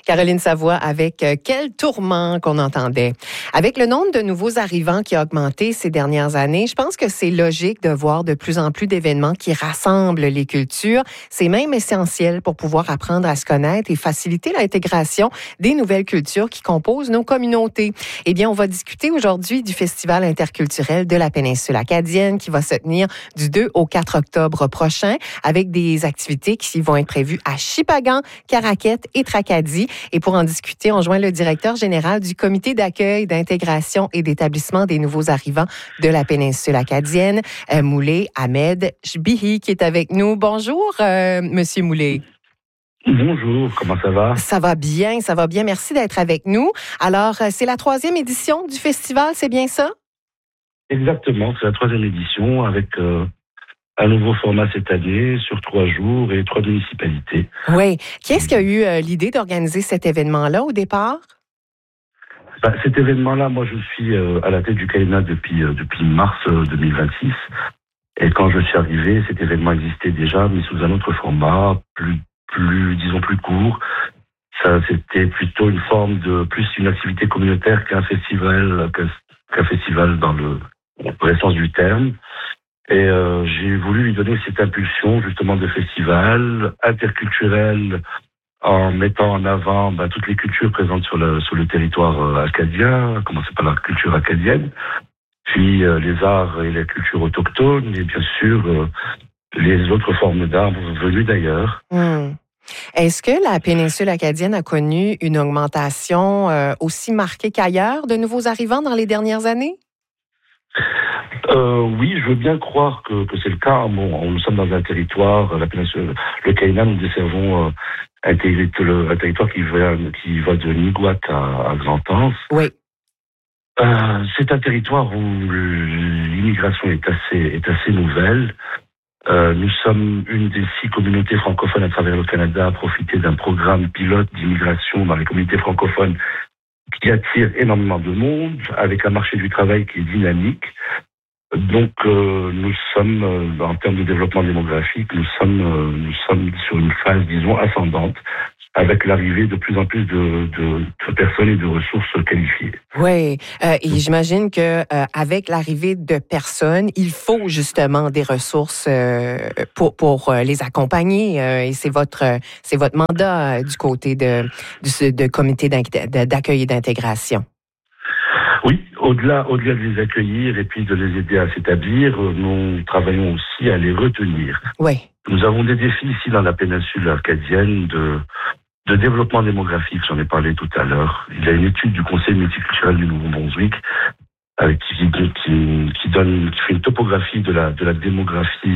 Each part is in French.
Caroline Savoie avec quel tourment qu'on entendait. Avec le nombre de nouveaux arrivants qui a augmenté ces dernières années, je pense que c'est logique de voir de plus en plus d'événements qui rassemblent les cultures. C'est même essentiel pour pouvoir apprendre à se connaître et faciliter l'intégration des nouvelles cultures qui composent nos communautés. Eh bien, on va discuter aujourd'hui du Festival interculturel de la péninsule acadienne qui va se tenir du 2 au 4 octobre prochain avec des activités qui vont être prévues à Shippagan, Caraquette et Tracadie. Et pour en discuter, on joint le directeur général du Comité d'accueil, d'intégration et d'établissement des nouveaux arrivants de la péninsule acadienne, Moulay Ahmed Chbihi, qui est avec nous. Bonjour, Monsieur Moulay. Bonjour, comment ça va? Ça va bien. Merci d'être avec nous. Alors, c'est la 3e édition du festival, c'est bien ça? Exactement, c'est la 3e édition avec un nouveau format cette année sur 3 jours et 3 municipalités. Oui. Qui est-ce qui a eu l'idée d'organiser cet événement-là au départ? Cet événement-là, moi je suis à la tête du CAINA depuis mars 2026. Et quand je suis arrivé, cet événement existait déjà, mais sous un autre format, plus court. Ça, c'était plutôt une forme de plus une activité communautaire qu'un festival dans le vrai sens du terme. Et j'ai voulu lui donner cette impulsion justement de festival interculturel en mettant en avant toutes les cultures présentes sur le territoire acadien, à commencer par la culture acadienne, puis les arts et les cultures autochtones et bien sûr les autres formes d'art venues d'ailleurs. Est-ce que la péninsule acadienne a connu une augmentation aussi marquée qu'ailleurs de nouveaux arrivants dans les dernières années? Oui, je veux bien croire que c'est le cas. Bon, nous sommes dans un territoire, la péninsule, le CAINA, nous desservons un territoire qui va de Niguat à Grand-Anse. Oui. C'est un territoire où l'immigration est assez nouvelle. Nous sommes une des 6 communautés francophones à travers le Canada à profiter d'un programme pilote d'immigration dans les communautés francophones qui attire énormément de monde, avec un marché du travail qui est dynamique. Donc, nous sommes, en termes de développement démographique, nous sommes sur une phase, disons, ascendante, avec l'arrivée de plus en plus de personnes et de ressources qualifiées. Oui, et j'imagine que avec l'arrivée de personnes, il faut justement des ressources pour les accompagner. Et c'est votre mandat du côté de comité d'accueil et d'intégration. Oui, au-delà de les accueillir et puis de les aider à s'établir, nous travaillons aussi à les retenir. Oui. Nous avons des défis ici dans la péninsule acadienne de développement démographique, j'en ai parlé tout à l'heure. Il y a une étude du Conseil multiculturel du Nouveau-Brunswick qui fait une topographie de la démographie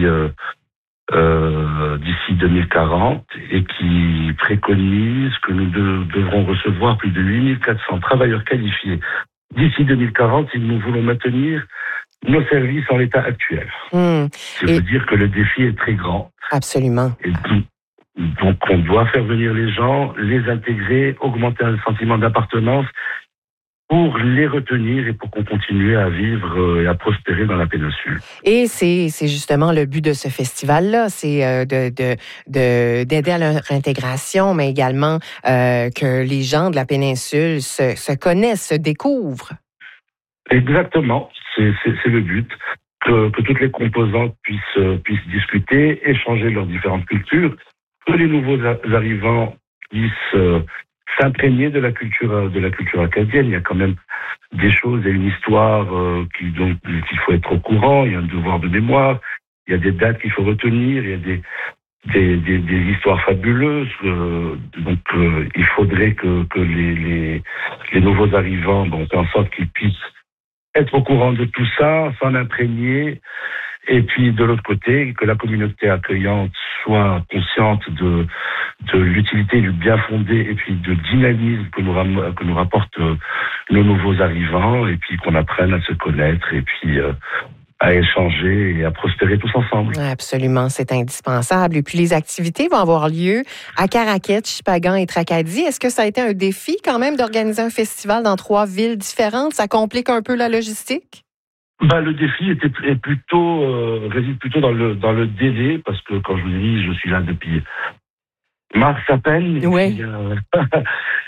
d'ici 2040 et qui préconise que nous devrons recevoir plus de 8400 travailleurs qualifiés d'ici 2040 si nous voulons maintenir nos services en l'état actuel. Ça veut dire que le défi est très grand. Absolument. Et donc, on doit faire venir les gens, les intégrer, augmenter un sentiment d'appartenance pour les retenir et pour qu'on continue à vivre et à prospérer dans la péninsule. Et c'est justement le but de ce festival-là, c'est d'aider à leur intégration, mais également que les gens de la péninsule se connaissent, se découvrent. Exactement, c'est le but. Que toutes les composantes puissent discuter, échanger leurs différentes cultures, que les nouveaux arrivants puissent s'imprégner de la culture acadienne. Il y a quand même des choses et une histoire qu'il faut être au courant. Il y a un devoir de mémoire. Il y a des dates qu'il faut retenir. Il y a des histoires fabuleuses. Donc il faudrait que les nouveaux arrivants, fassent en sorte qu'ils puissent être au courant de tout ça, s'en imprégner. Et puis, de l'autre côté, que la communauté accueillante soit consciente de l'utilité du bien fondé et puis de dynamisme que nous rapportent nos nouveaux arrivants et puis qu'on apprenne à se connaître et puis à échanger et à prospérer tous ensemble. Absolument, c'est indispensable. Et puis, les activités vont avoir lieu à Caraquette, Shippagan et Tracadie. Est-ce que ça a été un défi quand même d'organiser un festival dans 3 villes différentes? Ça complique un peu la logistique? Le défi réside plutôt dans le délai, parce que quand je vous dis, je suis là depuis mars à peine. Oui.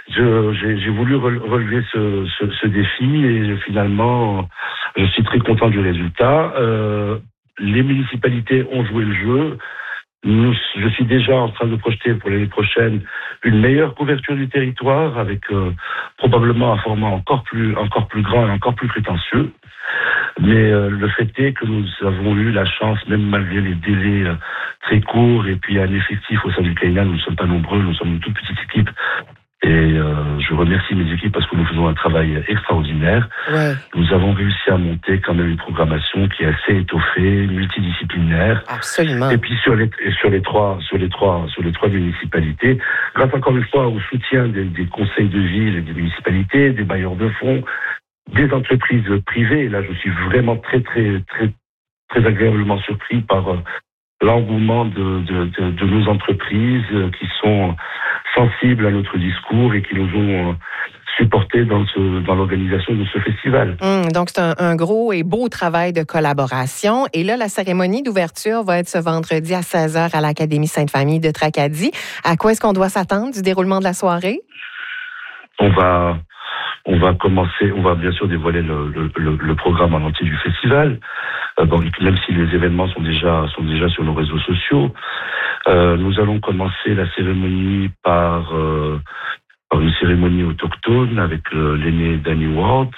J'ai voulu relever ce défi et finalement, je suis très content du résultat. Les municipalités ont joué le jeu. Je suis déjà en train de projeter pour l'année prochaine une meilleure couverture du territoire avec probablement un format encore plus grand et encore plus prétentieux. Mais le fait est que nous avons eu la chance, même malgré les délais très courts et puis un effectif au sein du CAINA, nous ne sommes pas nombreux, nous sommes une toute petite équipe. Et je remercie mes équipes parce que nous faisons un travail extraordinaire. Ouais. Nous avons réussi à monter quand même une programmation qui est assez étoffée, multidisciplinaire. Absolument. Et puis sur les trois municipalités, grâce encore une fois au soutien des conseils de ville et des municipalités, des bailleurs de fonds, des entreprises privées. Et là, je suis vraiment très agréablement surpris par l'engouement de nos entreprises qui sont sensibles à notre discours et qui nous ont supportés dans l'organisation de ce festival. Donc, c'est un gros et beau travail de collaboration. Et là, la cérémonie d'ouverture va être ce vendredi à 16h à l'Académie Sainte-Famille de Tracadie. À quoi est-ce qu'on doit s'attendre du déroulement de la soirée? On va bien sûr dévoiler le programme en entier du festival. Même si les événements sont déjà sur nos réseaux sociaux. Nous allons commencer la cérémonie par une cérémonie autochtone avec l'aîné Danny Ward,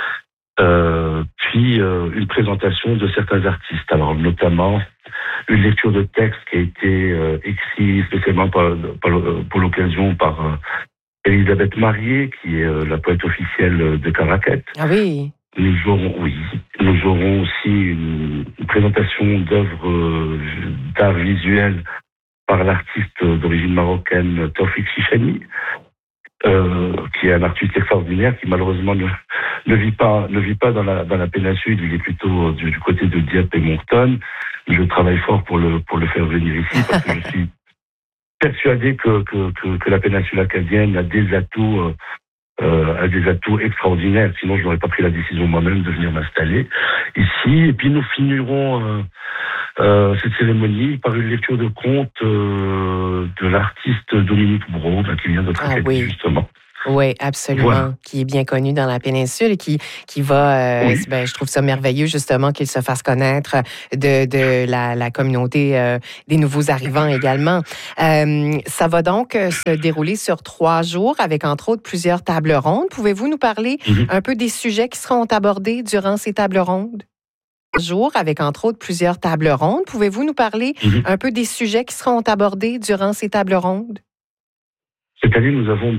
puis une présentation de certains artistes. Alors notamment une lecture de texte qui a été écrit spécialement pour l'occasion par Elisabeth Marié, qui est la poète officielle de Caraquet. Ah oui. Nous aurons aussi une présentation d'œuvres d'art visuel par l'artiste d'origine marocaine Taoufik Chichani, qui est un artiste extraordinaire qui malheureusement ne vit pas dans la péninsule. Il est plutôt du côté de Dieppe et Moncton. Je travaille fort pour le faire venir ici parce que je suis persuadé que la péninsule acadienne a des atouts extraordinaires. Sinon, je n'aurais pas pris la décision moi-même de venir m'installer ici. Et puis, nous finirons cette cérémonie par une lecture de contes de l'artiste Dominique Brault, qui vient de Tracadie, justement. Oui, absolument. Voilà. Qui est bien connu dans la péninsule et qui va... oui. Je trouve ça merveilleux, justement, qu'il se fasse connaître de la communauté des nouveaux arrivants également. Ça va donc se dérouler sur 3 jours avec, entre autres, plusieurs tables rondes. Pouvez-vous nous parler un peu des sujets qui seront abordés durant ces tables rondes? Avec, entre autres, plusieurs tables rondes. Pouvez-vous nous parler un peu des sujets qui seront abordés durant ces tables rondes? Cette année, nous avons